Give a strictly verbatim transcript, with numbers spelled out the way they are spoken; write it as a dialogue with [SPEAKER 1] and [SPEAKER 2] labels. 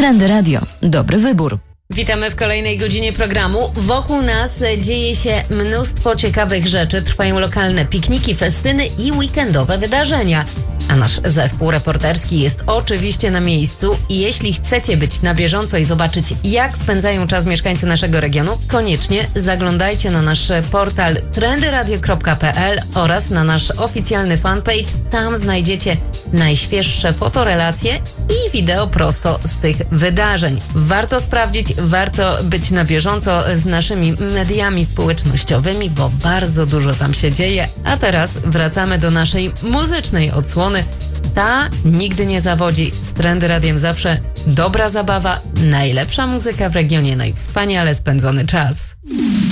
[SPEAKER 1] Trendy Radio. Dobry wybór.
[SPEAKER 2] Witamy w kolejnej godzinie programu. Wokół nas dzieje się mnóstwo ciekawych rzeczy. Trwają lokalne pikniki, festyny i weekendowe wydarzenia. A nasz zespół reporterski jest oczywiście na miejscu i jeśli chcecie być na bieżąco i zobaczyć, jak spędzają czas mieszkańcy naszego regionu, koniecznie zaglądajcie na nasz portal trendy radio kropka p l oraz na nasz oficjalny fanpage. Tam znajdziecie najświeższe fotorelacje i wideo prosto z tych wydarzeń. Warto sprawdzić, warto być na bieżąco z naszymi mediami społecznościowymi, bo bardzo dużo tam się dzieje. A teraz wracamy do naszej muzycznej odsłony. Ta nigdy nie zawodzi. Z Trendy Radiem zawsze dobra zabawa, najlepsza muzyka w regionie, no i wspaniale spędzony czas.